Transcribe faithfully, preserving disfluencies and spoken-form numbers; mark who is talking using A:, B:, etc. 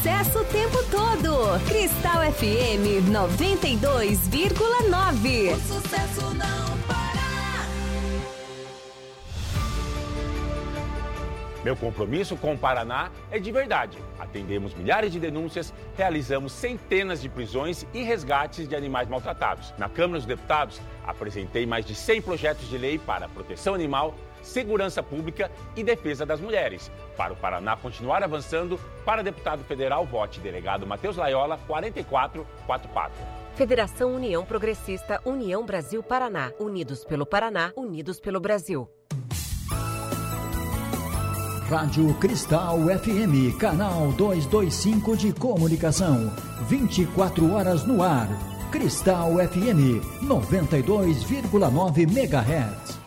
A: sucesso o tempo todo. Cristal F M noventa e dois vírgula nove.
B: O sucesso não para.
C: Meu compromisso com o Paraná é de verdade. Atendemos milhares de denúncias, realizamos centenas de prisões e resgates de animais maltratados. Na Câmara dos Deputados, apresentei mais de cem projetos de lei para proteção animal, segurança pública e defesa das mulheres. Para o Paraná continuar avançando, para deputado federal, vote delegado Matheus Laiola, quatro quatro quatro quatro.
D: Federação União Progressista, União Brasil Paraná. Unidos pelo Paraná, unidos pelo Brasil.
E: Rádio Cristal F M, canal duzentos e vinte e cinco de comunicação. vinte e quatro horas no ar. Cristal F M, noventa e dois vírgula nove megahertz.